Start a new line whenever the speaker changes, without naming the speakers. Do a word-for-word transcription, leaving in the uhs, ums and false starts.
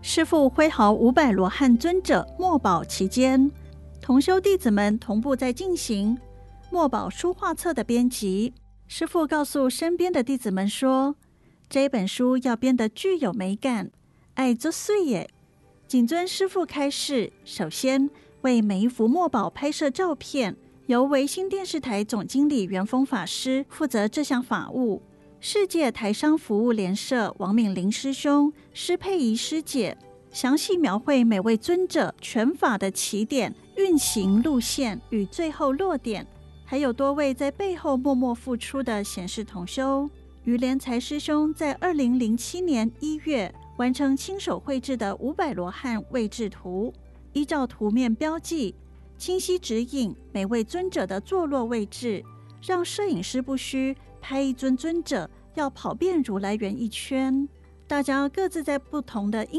师父挥毫五百罗汉尊者墨宝其间，同修弟子们同步在进行墨宝书画册的编辑。师父告诉身边的弟子们说，这本书要编得具有美感，爱作碎耶。谨遵师父开示，首先为每一幅墨宝拍摄照片，由维新电视台总经理元丰法师负责这项法务。世界台商服务联社王敏玲师兄、施佩仪师姐详细描绘每位尊者拳法的起点、运行路线与最后落点，还有多位在背后默默付出的贤士同修。于连才师兄在二零零七年一月完成亲手绘制的五百罗汉位置图，依照图面标记，清晰指引每位尊者的坐落位置，让摄影师不需拍一尊尊者要跑遍如来园一圈。大家各自在不同的